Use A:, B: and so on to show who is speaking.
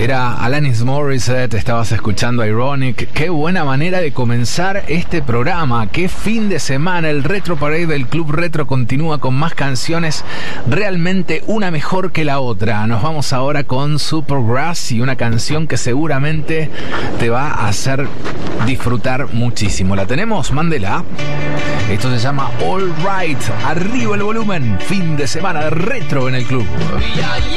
A: Era Alanis Morissette, estabas escuchando Ironic. Qué buena manera de comenzar este programa. Qué fin de semana. El Retro Parade del Club Retro continúa con más canciones, realmente una mejor que la otra. Nos vamos ahora con Supergrass y una canción que seguramente te va a hacer disfrutar muchísimo. ¿La tenemos? Mándela. Esto se llama All Right. Arriba el volumen. Fin de semana de retro en el club.